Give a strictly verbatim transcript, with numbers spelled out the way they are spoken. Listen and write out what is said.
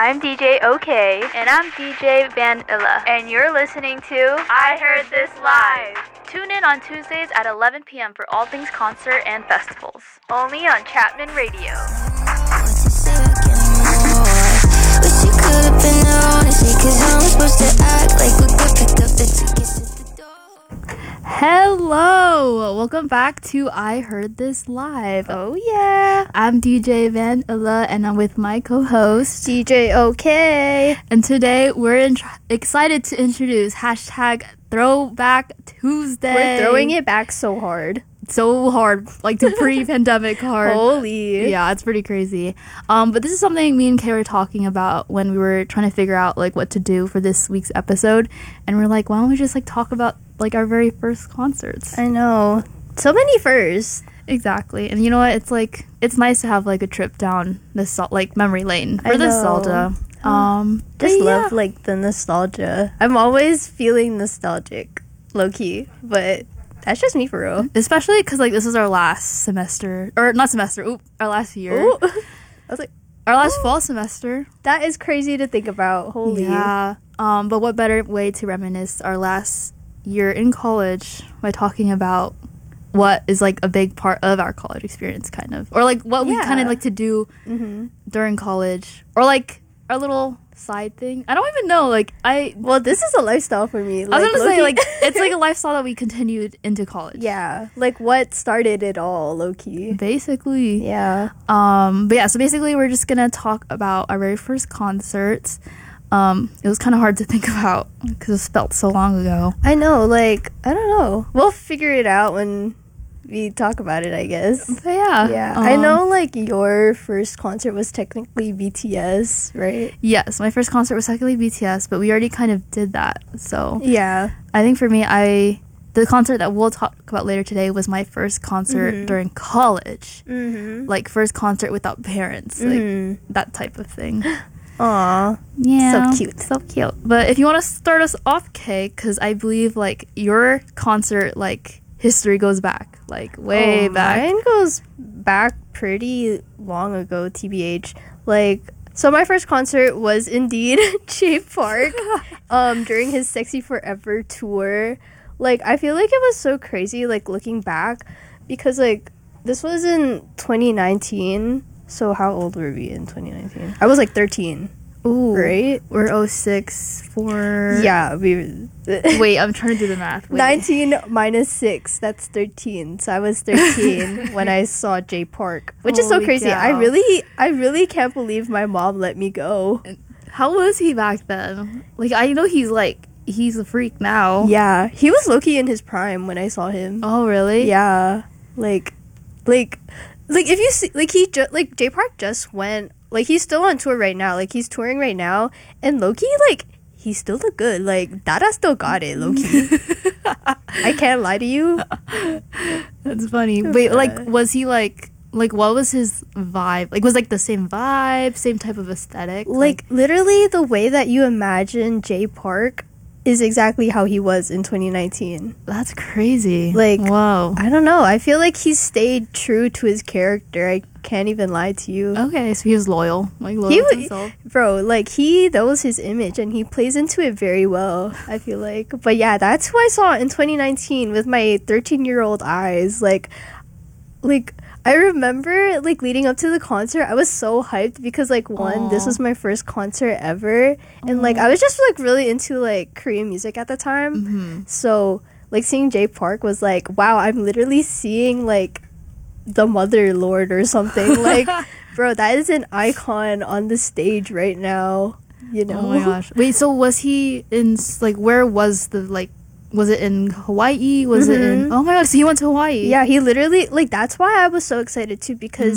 I'm D J OK. And I'm D J Vanilla. And you're listening to I Heard This Live. Tune in on Tuesdays at eleven p.m. for all things concert and festivals. Only on Chapman Radio. Hello! Welcome back to I Heard This Live. Oh yeah! I'm D J Vanilla and I'm with my co-host D J OK. And today we're in- excited to introduce hashtag Throwback Tuesday. We're throwing it back so hard. So hard, like the pre-pandemic hard. Holy. Yeah, it's pretty crazy. Um, but this is something me and Kay were talking about when we were trying to figure out like what to do for this week's episode. And we're like, why don't we just like talk about like our very first concerts? I know. So many firsts. Exactly. And you know what? It's like, it's nice to have like a trip down this like memory lane for nostalgia. Um, just yeah. love like the nostalgia. I'm always feeling nostalgic, low key, but that's just me for real. Especially because like this is our last semester, or not semester. Oop, our last year. Ooh. I was like, our last oh, fall semester. That is crazy to think about. Holy. Yeah. Um. But what better way to reminisce our last year in college by talking about what is like a big part of our college experience, kind of, or like what yeah. we kind of like to do mm-hmm. during college, or like our little side thing. I don't even know. Like I. Well, this is a lifestyle for me. Like, I was gonna low-key. say like it's like a lifestyle that we continued into college. Yeah, like what started it all, low key. Basically. Yeah. Um. But yeah. So basically, we're just gonna talk about our very first concerts. Um. It was kind of hard to think about because it was felt so long ago. I know. Like I don't know. We'll figure it out when we talk about it, I guess. But yeah. Yeah. Um, I know like your first concert was technically B T S, right? Yes, my first concert was technically B T S, but we already kind of did that. So yeah. I think for me, I the concert that we'll talk about later today was my first concert mm-hmm. during college. Mm-hmm. Like first concert without parents, mm-hmm. like that type of thing. Aw. Yeah. So cute. So cute. But if you want to start us off, Kay, because I believe like your concert like history goes back like way oh, back. Mine goes back pretty long ago, T B H. Like, so my first concert was indeed Jay Park um, during his Sexy Forever tour. Like, I feel like it was so crazy, like, looking back, because, like, this was in twenty nineteen. So how old were we in twenty nineteen? I was, like, thirteen. Ooh. Right? We're oh six for... Yeah, we... Wait, I'm trying to do the math. Wait. nineteen minus six, that's thirteen. So I was thirteen when I saw Jay Park, which is so Holy crazy. cow. I really, I really can't believe my mom let me go. How was he back then? Like, I know he's like, he's a freak now. Yeah, he was low-key in his prime when I saw him. Oh, really? Yeah, like, like, like if you see, like he just, like Jay Park just went, like he's still on tour right now. Like he's touring right now, and low-key, like, he still look good. Like, Dada still got it, low-key. I can't lie to you. That's funny. Wait, like, was he, like, like, what was his vibe? Like, was, like, the same vibe, same type of aesthetic? Like, Like, literally, the way that you imagine Jay Park is exactly how he was in twenty nineteen. that's crazy. Like, whoa. I don't know. I feel like he stayed true to his character. I can't even lie to you. Okay, so he was loyal. Like, loyal He to w- himself. Bro, like, he, that was his image, and he plays into it very well, I feel like. But yeah, that's who I saw in twenty nineteen with my thirteen-year-old eyes. Like, like, I remember, like, leading up to the concert, I was so hyped because, like, one, Aww. this was my first concert ever. And, like, I was just, like, really into, like, Korean music at the time. Mm-hmm. So, like, seeing Jay Park was, like, wow, I'm literally seeing, like, the Mother Lord or something. Like, bro, that is an icon on the stage right now, you know? Oh my gosh. Wait, so was he in, s- like, where was the, like, was it in Hawaii? Was it in, Mhm. oh my god, so he went to Hawaii. Yeah, he literally, like, that's why I was so excited too, because